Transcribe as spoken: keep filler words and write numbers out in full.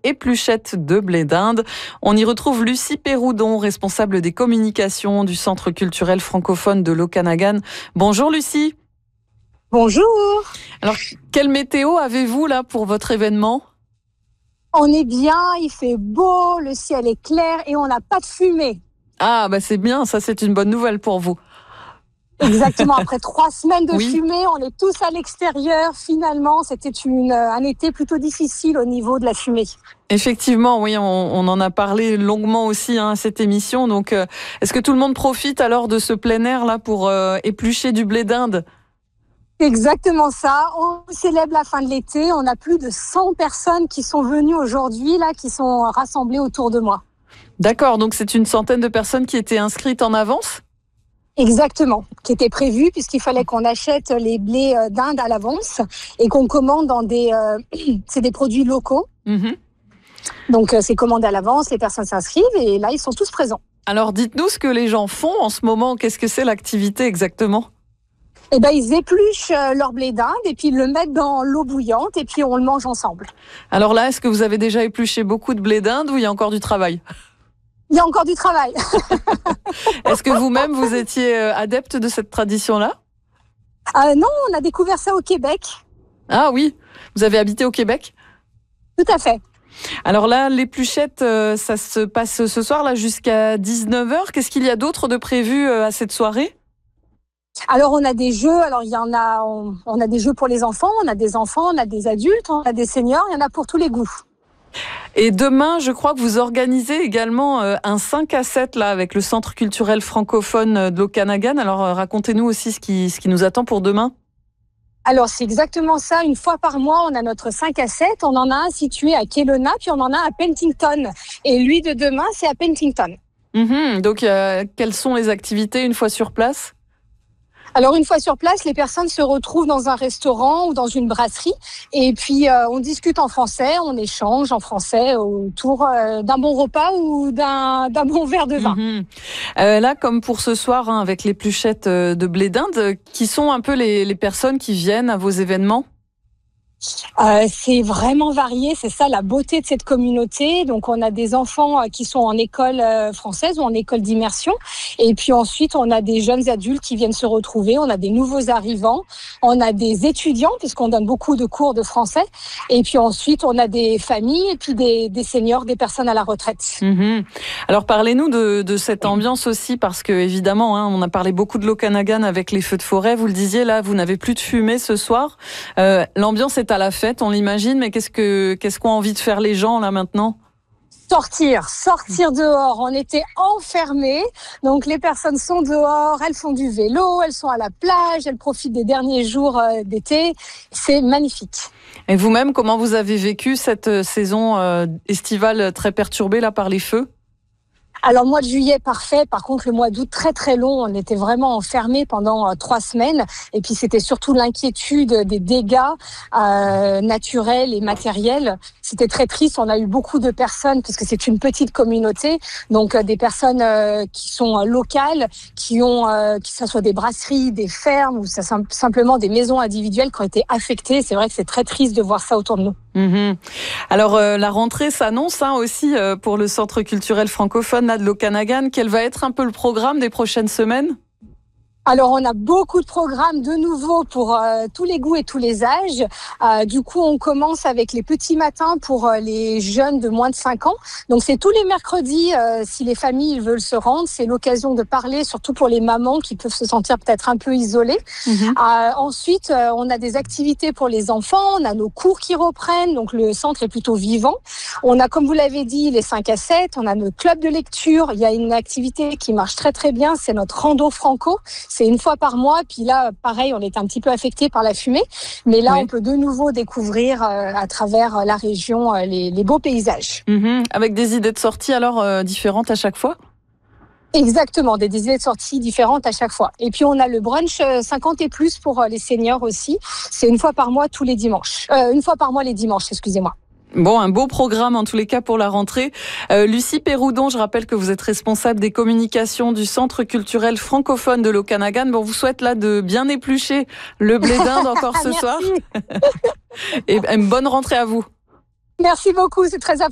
épluchettes de blé d'Inde. On y retrouve Lucie Péroudon, responsable des communications du Centre culturel francophone de l'Okanagan. Bonjour Lucie. Bonjour. Alors, quelle météo avez-vous là pour votre événement ? On est bien, il fait beau, le ciel est clair et on n'a pas de fumée. Ah, bah c'est bien, ça c'est une bonne nouvelle pour vous. Exactement, après trois semaines de Oui. fumée, on est tous à l'extérieur. Finalement, c'était une, un été plutôt difficile au niveau de la fumée. Effectivement, oui, on, on en a parlé longuement aussi hein, à cette émission. Donc, euh, est-ce que tout le monde profite alors de ce plein air là pour euh, éplucher du blé d'Inde ? Exactement ça. On célèbre la fin de l'été. On a plus de cent personnes qui sont venues aujourd'hui, là, qui sont rassemblées autour de moi. D'accord, donc c'est une centaine de personnes qui étaient inscrites en avance ? Exactement, qui était prévu puisqu'il fallait qu'on achète les blés d'Inde à l'avance et qu'on commande dans des, euh, c'est des produits locaux. Mmh. Donc c'est commandé à l'avance, les personnes s'inscrivent et là ils sont tous présents. Alors dites-nous ce que les gens font en ce moment. Qu'est-ce que c'est l'activité exactement ? Eh ben ils épluchent leur blé d'Inde et puis ils le mettent dans l'eau bouillante et puis on le mange ensemble. Alors là, est-ce que vous avez déjà épluché beaucoup de blé d'Inde ou il y a encore du travail ? Il y a encore du travail. Est-ce que vous-même, vous étiez adepte de cette tradition-là ? euh, Non, on a découvert ça au Québec. Ah oui, vous avez habité au Québec ? Tout à fait. Alors là, l'épluchette, ça se passe ce soir là jusqu'à dix-neuf heures. Qu'est-ce qu'il y a d'autre de prévu à cette soirée ? Alors on a des jeux, alors il y en a, on, on a des jeux pour les enfants, on a des enfants, on a des adultes, on a des seniors, il y en a pour tous les goûts. Et demain, je crois que vous organisez également un cinq à sept là, avec le Centre culturel francophone de l'Okanagan. Alors, racontez-nous aussi ce qui, ce qui nous attend pour demain. Alors, c'est exactement ça. Une fois par mois, on a notre cinq à sept. On en a un situé à Kelowna, puis on en a un à Penticton. Et lui de demain, c'est à Penticton. Mmh, donc, euh, quelles sont les activités une fois sur place ? Alors, une fois sur place, les personnes se retrouvent dans un restaurant ou dans une brasserie. Et puis, euh, on discute en français, on échange en français autour euh, d'un bon repas ou d'un, d'un bon verre de vin. Mmh. Euh, là, comme pour ce soir, hein, avec l'épluchette de blé d'Inde, qui sont un peu les, les personnes qui viennent à vos événements ? Euh, c'est vraiment varié, c'est ça la beauté de cette communauté. Donc on a des enfants qui sont en école française ou en école d'immersion et puis ensuite on a des jeunes adultes qui viennent se retrouver, on a des nouveaux arrivants, on a des étudiants puisqu'on donne beaucoup de cours de français et puis ensuite on a des familles et puis des, des seniors, des personnes à la retraite. Mmh. Alors parlez-nous de, de cette ambiance aussi parce que évidemment hein, on a parlé beaucoup de l'Okanagan avec les feux de forêt, vous le disiez là, vous n'avez plus de fumée ce soir. Euh, l'ambiance est à la fête, on l'imagine, mais qu'est-ce que qu'est-ce qu'ont envie de faire les gens là maintenant ? Sortir, sortir dehors. On était enfermés, donc les personnes sont dehors, elles font du vélo, elles sont à la plage, elles profitent des derniers jours d'été. C'est magnifique. Et vous-même, comment vous avez vécu cette saison euh, estivale très perturbée là par les feux ? Alors, mois de juillet, parfait. Par contre, le mois d'août, très, très long. On était vraiment enfermés pendant euh, trois semaines. Et puis, c'était surtout l'inquiétude des dégâts euh, naturels et matériels. C'était très triste. On a eu beaucoup de personnes, puisque c'est une petite communauté. Donc, euh, des personnes euh, qui sont euh, locales, qui ont, euh, que ce soit des brasseries, des fermes, ou ça, simplement des maisons individuelles qui ont été affectées. C'est vrai que c'est très triste de voir ça autour de nous. Mmh. Alors, euh, la rentrée s'annonce hein, aussi euh, pour le Centre culturel francophone là, de l'Okanagan. Quel va être un peu le programme des prochaines semaines ? Alors, on a beaucoup de programmes de nouveau pour euh, tous les goûts et tous les âges. Euh, du coup, on commence avec les petits matins pour euh, les jeunes de moins de cinq ans. Donc, c'est tous les mercredis. Euh, si les familles veulent se rendre, c'est l'occasion de parler, surtout pour les mamans qui peuvent se sentir peut-être un peu isolées. Mmh. Euh, ensuite, euh, on a des activités pour les enfants. On a nos cours qui reprennent. Donc, le centre est plutôt vivant. On a, comme vous l'avez dit, les cinq à sept. On a notre club de lecture. Il y a une activité qui marche très, très bien. C'est notre rando franco. C'est une fois par mois, puis là, pareil, on est un petit peu affecté par la fumée, mais là, oui. On peut de nouveau découvrir euh, à travers la région euh, les, les beaux paysages. Mmh. Avec des idées de sortie alors euh, différentes à chaque fois ? Exactement, des, des idées de sortie différentes à chaque fois. Et puis, on a le brunch cinquante et plus pour euh, les seniors aussi. C'est une fois par mois tous les dimanches. Euh, une fois par mois les dimanches, excusez-moi. Bon, un beau programme en tous les cas pour la rentrée. Euh, Lucie Péroudon, je rappelle que vous êtes responsable des communications du Centre culturel francophone de l'Okanagan. Bon, on vous souhaite là de bien éplucher le blé d'Inde encore ce soir. Et une bonne rentrée à vous. Merci beaucoup, c'est très apprécié.